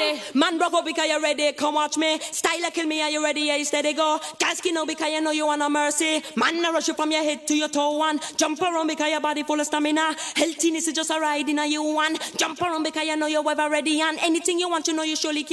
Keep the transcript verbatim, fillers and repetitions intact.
ready. Man broke up because you're ready. Come watch me. Style kill me, are you ready? Yeah, you steady go. Can't skin out because you know you want no mercy. Man, I rush you from your head to your toe one. Jump around because your body full of stamina. Healthiness is just a ride in a you one. Jump around because you know you're ever ready. And anything you want, you know you surely can.